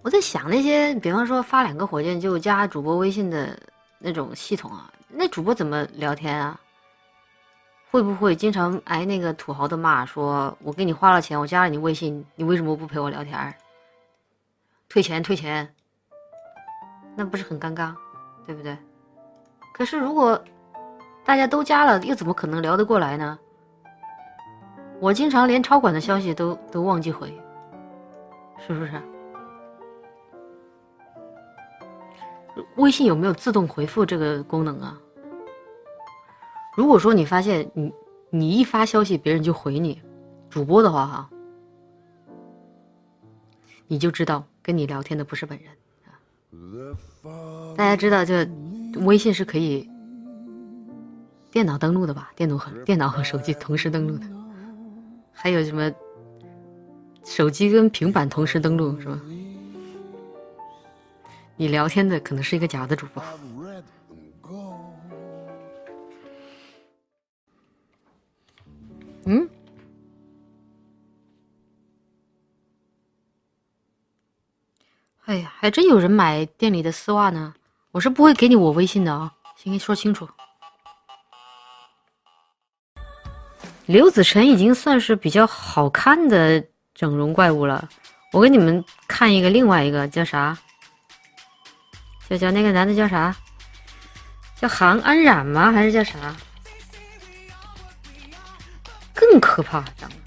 我在想那些，比方说发2个火箭就加主播微信的那种系统啊，那主播怎么聊天啊？会不会经常挨那个土豪的骂，说我给你花了钱，我加了你微信，你为什么不陪我聊天？退钱退钱，那不是很尴尬，对不对？可是如果大家都加了，又怎么可能聊得过来呢？我经常连超管的消息都忘记回，是不是？微信有没有自动回复这个功能啊？如果说你发现你一发消息别人就回你，主播的话哈，你就知道跟你聊天的不是本人啊。大家知道这微信是可以电脑登录的吧？电脑和手机同时登录的，还有什么手机跟平板同时登录是吧？你聊天的可能是一个假的主播。嗯，哎呀，还真有人买店里的丝袜呢。我是不会给你我微信的啊，先说清楚。刘子晨已经算是比较好看的整容怪物了。我给你们看另外一个叫啥？叫那个男的叫啥？叫韩安冉吗？还是叫啥？更可怕，长得。